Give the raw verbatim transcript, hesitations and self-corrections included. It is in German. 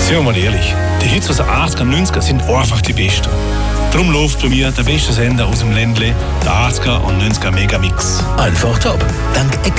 Seien wir mal ehrlich, die Hits aus den achtziger und neunziger sind einfach die besten. Darum läuft bei mir der beste Sender aus dem Ländle, der achtziger und neunziger Megamix. Einfach top. Dank